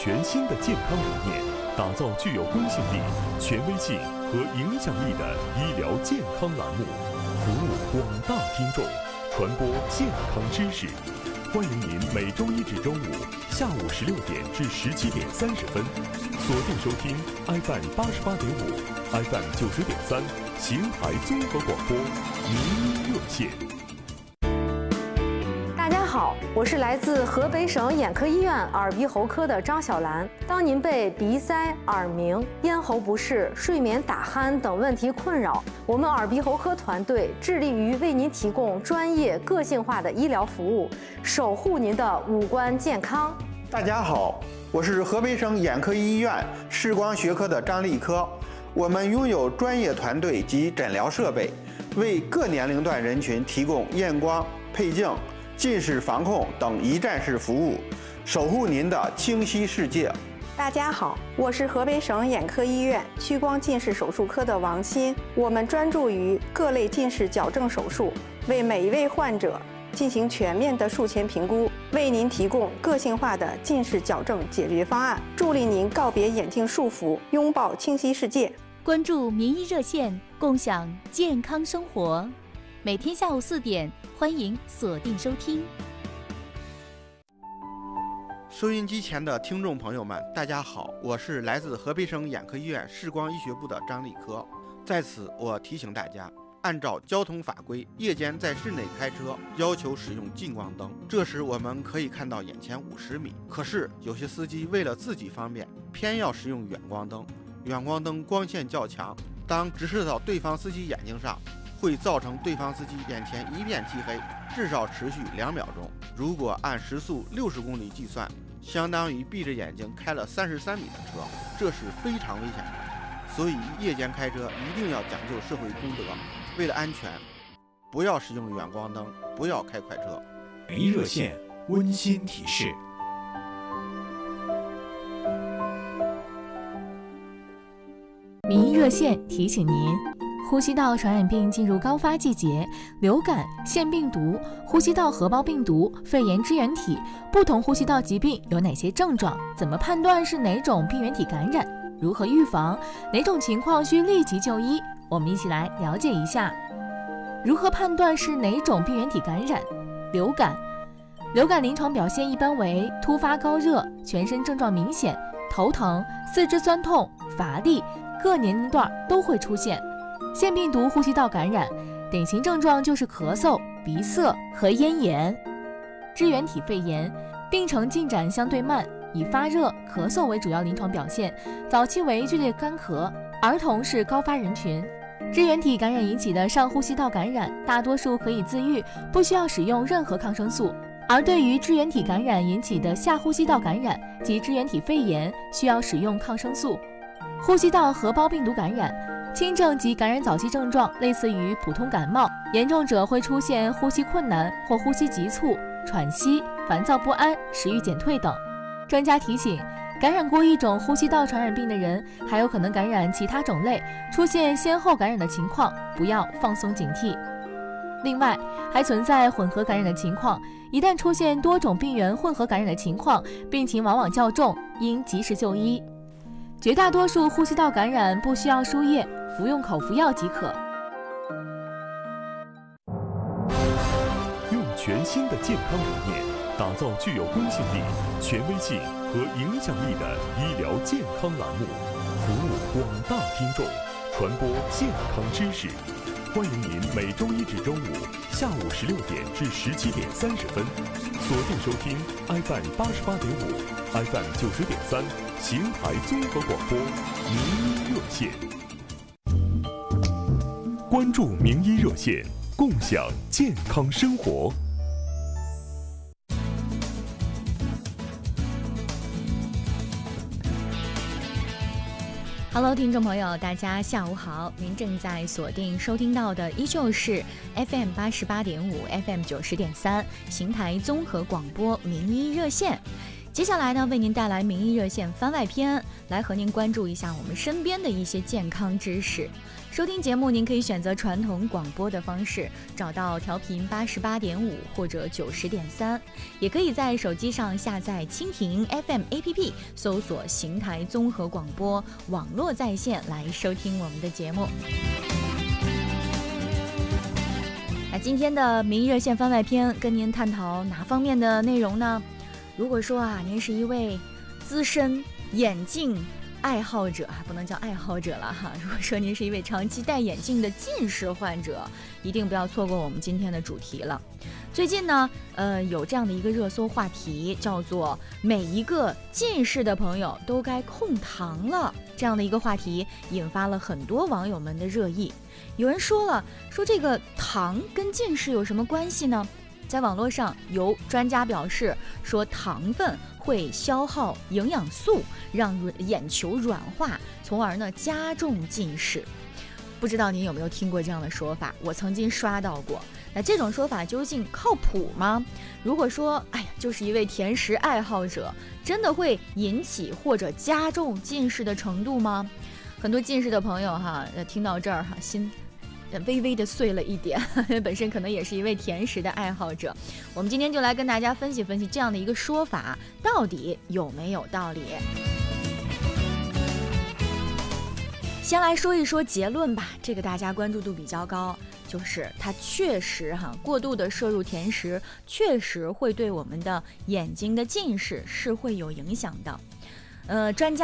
全新的健康理念，打造具有公信力、权威性和影响力的医疗健康栏目，服务广大听众，传播健康知识。欢迎您每周一至周五下午16点至17点30分，锁定收听 FM 88.5、FM 90.3邢台综合广播名医热线。 大家好，我是来自河北省眼科医院耳鼻喉科的张小兰。当您被鼻塞、耳鸣、咽喉不适、睡眠打鼾等问题困扰，我们耳鼻喉科团队致力于为您提供专业、个性化的医疗服务，守护您的五官健康。 大家好，我是河北省眼科医院视光学科的张立科。我们拥有专业团队及诊疗设备，为各年龄段人群提供验光、配镜、近视防控等一站式服务，守护您的清晰世界。 大家好，我是河北省眼科医院屈光近视手术科的王鑫。我们专注于各类近视矫正手术，为每一位患者进行全面的术前评估，为您提供个性化的近视矫正解决方案，助力您告别眼镜束缚，拥抱清晰世界。 关注名医热线，共享健康生活。每天下午4点，欢迎锁定收听。 收音机前的听众朋友们，大家好，我是来自河北省眼科医院视光医学部的张立科。在此，我提醒大家，按照交通法规，夜间在室内开车要求使用近光灯，这时我们可以看到眼前50米。可是有些司机为了自己方便，偏要使用远光灯。远光灯光线较强，当直射到对方司机眼睛上，会造成对方司机眼前一片漆黑，至少持续2秒钟。如果按时速60公里计算，相当于闭着眼睛开了33米的车，这是非常危险的。所以夜间开车一定要讲究社会公德，为了安全，不要使用远光灯，不要开快车。 名医热线温馨提示。 名医热线提醒您，呼吸道传染病进入高发季节，流感、腺病毒、呼吸道合胞病毒、肺炎支原体，不同呼吸道疾病有哪些症状？怎么判断是哪种病原体感染？如何预防？哪种情况需立即就医？我们一起来了解一下。如何判断是哪种病原体感染？流感临床表现一般为突发高热，全身症状明显，头疼、四肢酸痛、乏力，各年龄段都会出现。腺病毒呼吸道感染典型症状就是咳嗽、鼻塞和咽炎。支原体肺炎病程进展相对慢，以发热、咳嗽为主要临床表现，早期为剧烈干咳，儿童是高发人群。支原体感染引起的上呼吸道感染，大多数可以自愈，不需要使用任何抗生素。而对于支原体感染引起的下呼吸道感染及支原体肺炎，需要使用抗生素。呼吸道合胞病毒感染，轻症及感染早期症状类似于普通感冒，严重者会出现呼吸困难或呼吸急促、喘息、烦躁不安、食欲减退等。专家提醒，感染过一种呼吸道传染病的人，还有可能感染其他种类，出现先后感染的情况，不要放松警惕。另外，还存在混合感染的情况，一旦出现多种病原混合感染的情况，病情往往较重，应及时就医。绝大多数呼吸道感染不需要输液，服用口服药即可。 用全新的健康理念，打造具有公信力、权威性和影响力的医疗健康栏目，服务广大听众，传播健康知识。欢迎您每周一至周五下午16点至17点30分，锁定收听 FM 88.5、FM 90.3邢台综合广播名医热线。关注名医热线，共享健康生活。 Hello， 听众朋友，大家下午好！您正在锁定收听到的依旧是 FM 88.5、FM 90.3邢台综合广播名医热线。 接下来呢，为您带来名医热线番外篇，来和您关注一下我们身边的一些健康知识。收听节目，您可以选择传统广播的方式，找到调频88.5或者90.3，也可以在手机上下载蜻蜓 FM APP， 搜索邢台综合广播网络在线来收听我们的节目。那今天的名医热线番外篇跟您探讨哪方面的内容呢？如果说您是一位资深眼镜爱好者，不能叫爱好者了哈。如果说您是一位长期戴眼镜的近视患者，一定不要错过我们今天的主题了。最近呢，有这样的一个热搜话题，叫做每一个近视的朋友都该控糖了。这样的一个话题引发了很多网友们的热议。有人说这个糖跟近视有什么关系呢？在网络上有专家表示说，糖分会消耗营养素，让眼球软化，从而呢加重近视。不知道您有没有听过这样的说法？我曾经刷到过。那这种说法究竟靠谱吗？如果说就是一位甜食爱好者，真的会引起或者加重近视的程度吗？很多近视的朋友听到这儿心微微的碎了一点，本身可能也是一位甜食的爱好者。我们今天就来跟大家分析分析这样的一个说法到底有没有道理。先来说一说结论吧，这个大家关注度比较高，就是它确实过度的摄入甜食确实会对我们的眼睛的近视是会有影响的。专家